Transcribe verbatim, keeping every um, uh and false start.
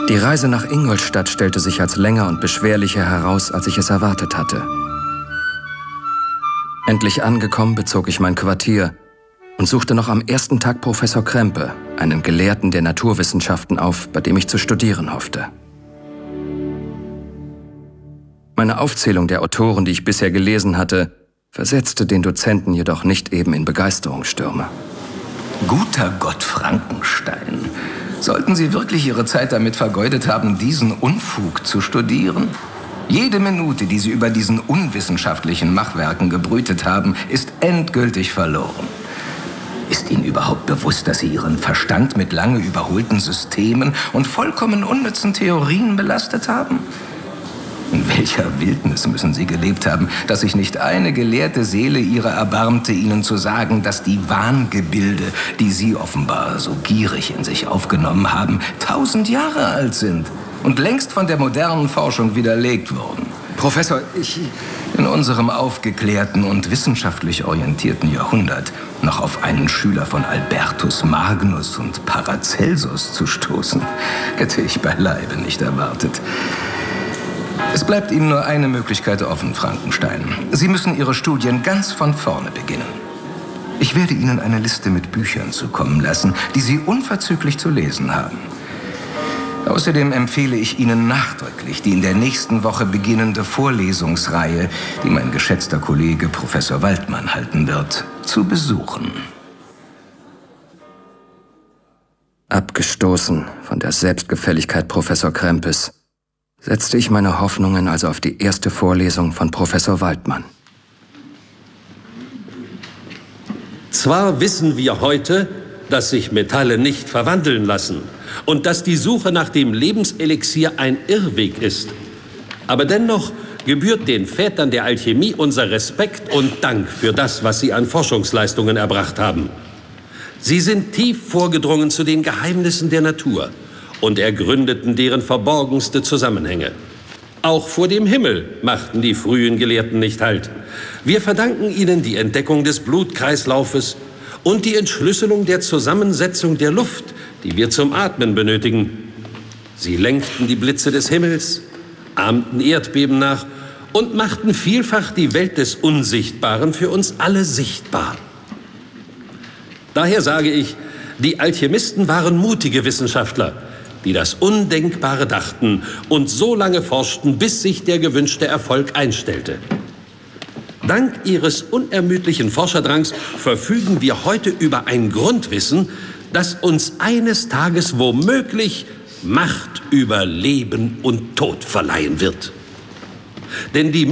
Die Reise nach Ingolstadt stellte sich als länger und beschwerlicher heraus, als ich es erwartet hatte. Endlich angekommen, bezog ich mein Quartier und suchte noch am ersten Tag Professor Krempe, einen Gelehrten der Naturwissenschaften, auf, bei dem ich zu studieren hoffte. Meine Aufzählung der Autoren, die ich bisher gelesen hatte, versetzte den Dozenten jedoch nicht eben in Begeisterungsstürme. Guter Gott, Frankenstein. Sollten Sie wirklich Ihre Zeit damit vergeudet haben, diesen Unfug zu studieren? Jede Minute, die Sie über diesen unwissenschaftlichen Machwerken gebrütet haben, ist endgültig verloren. Ist Ihnen überhaupt bewusst, dass Sie Ihren Verstand mit lange überholten Systemen und vollkommen unnützen Theorien belastet haben? In welcher Wildnis müssen Sie gelebt haben, dass sich nicht eine gelehrte Seele ihrer erbarmte, Ihnen zu sagen, dass die Wahngebilde, die Sie offenbar so gierig in sich aufgenommen haben, tausend Jahre alt sind und längst von der modernen Forschung widerlegt wurden? Professor, ich... In unserem aufgeklärten und wissenschaftlich orientierten Jahrhundert noch auf einen Schüler von Albertus Magnus und Paracelsus zu stoßen, hätte ich beileibe nicht erwartet. Es bleibt Ihnen nur eine Möglichkeit offen, Frankenstein. Sie müssen Ihre Studien ganz von vorne beginnen. Ich werde Ihnen eine Liste mit Büchern zukommen lassen, die Sie unverzüglich zu lesen haben. Außerdem empfehle ich Ihnen nachdrücklich die in der nächsten Woche beginnende Vorlesungsreihe, die mein geschätzter Kollege Professor Waldmann halten wird, zu besuchen. Abgestoßen von der Selbstgefälligkeit Professor Krempes, setzte ich meine Hoffnungen also auf die erste Vorlesung von Professor Waldmann. Zwar wissen wir heute, dass sich Metalle nicht verwandeln lassen und dass die Suche nach dem Lebenselixier ein Irrweg ist. Aber dennoch gebührt den Vätern der Alchemie unser Respekt und Dank für das, was sie an Forschungsleistungen erbracht haben. Sie sind tief vorgedrungen zu den Geheimnissen der Natur und ergründeten deren verborgenste Zusammenhänge. Auch vor dem Himmel machten die frühen Gelehrten nicht Halt. Wir verdanken ihnen die Entdeckung des Blutkreislaufes und die Entschlüsselung der Zusammensetzung der Luft, die wir zum Atmen benötigen. Sie lenkten die Blitze des Himmels, ahmten Erdbeben nach und machten vielfach die Welt des Unsichtbaren für uns alle sichtbar. Daher sage ich, die Alchemisten waren mutige Wissenschaftler, die das Undenkbare dachten und so lange forschten, bis sich der gewünschte Erfolg einstellte. Dank ihres unermüdlichen Forscherdrangs verfügen wir heute über ein Grundwissen, das uns eines Tages womöglich Macht über Leben und Tod verleihen wird. Denn die